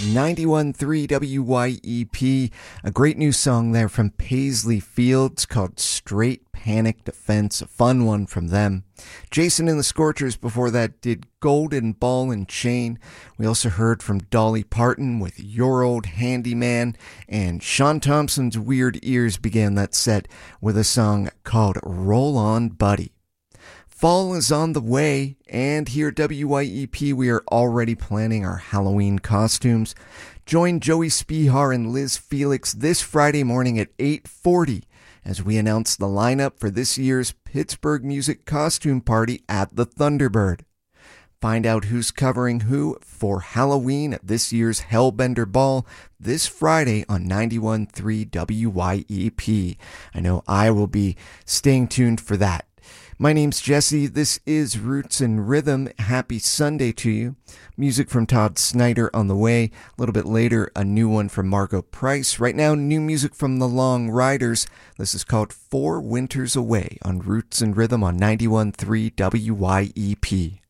91.3 WYEP, a great new song there from Paisley Fields called Straight Panic Defense, a fun one from them. Jason and the Scorchers before that did Golden Ball and Chain. We also heard from Dolly Parton with Your Old Handyman, and Sean Thompson's Weird Ears began that set with a song called Roll On Buddy. Fall is on the way, and here at WYEP we are already planning our Halloween costumes. Join Joey Spihar and Liz Felix this Friday morning at 8:40 as we announce the lineup for this year's Pittsburgh Music Costume Party at the Thunderbird. Find out who's covering who for Halloween at this year's Hellbender Ball this Friday on 91.3 WYEP. I know I will be staying tuned for that. My name's Jesse. This is Roots and Rhythm. Happy Sunday to you. Music from Todd Snyder on the way. A little bit later, a new one from Margo Price. Right now, new music from the Long Riders. This is called 4 Winters Away on Roots and Rhythm on 91.3 WYEP.